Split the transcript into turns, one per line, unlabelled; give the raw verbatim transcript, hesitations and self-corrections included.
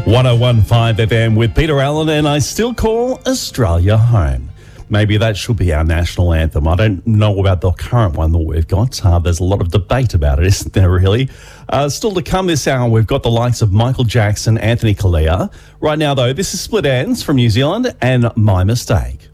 one oh one point five F M with Peter Allen, and I still call Australia home. Maybe that should be our national anthem. I don't know about the current one that we've got. Uh, there's a lot of debate about it, isn't there, really? Uh, still to come this hour, we've got the likes of Michael Jackson, Anthony Callea. Right now, though, this is Split Ends from New Zealand and My Mistake.